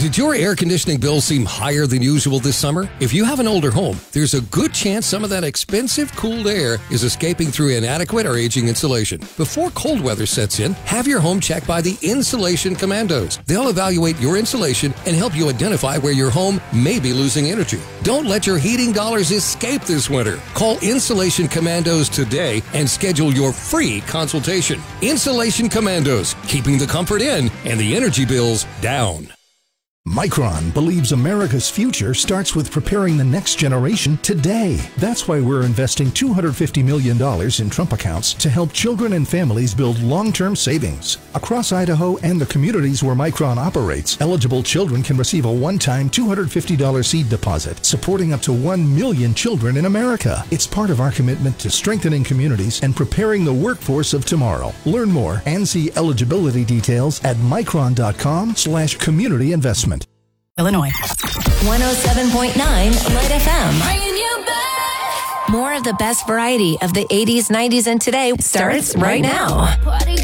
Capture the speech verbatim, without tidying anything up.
Did your air conditioning bill seem higher than usual this summer? If you have an older home, there's a good chance some of that expensive cooled air is escaping through inadequate or aging insulation. Before cold weather sets in, have your home checked by the Insulation Commandos. They'll evaluate your insulation and help you identify where your home may be losing energy. Don't let your heating dollars escape this winter. Call Insulation Commandos today and schedule your free consultation. Insulation Commandos, keeping the comfort in and the energy bills down. Micron believes America's future starts with preparing the next generation today. That's why we're investing two hundred fifty million dollars in Trump accounts to help children and families build long-term savings. Across Idaho and the communities where Micron operates, eligible children can receive a one-time two hundred fifty dollars seed deposit, supporting up to one million children in America. It's part of our commitment to strengthening communities and preparing the workforce of tomorrow. Learn more and see eligibility details at micron.com slash community investment. Illinois. one oh seven point nine Light F M. Bringing you back. More of the best variety of the eighties, nineties, and today starts right now. Party